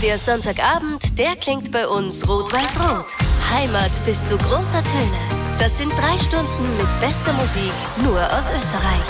Der Sonntagabend, der klingt bei uns rot-weiß-rot. Heimat bis zu großer Töne. Das sind 3 Stunden mit bester Musik, nur aus Österreich.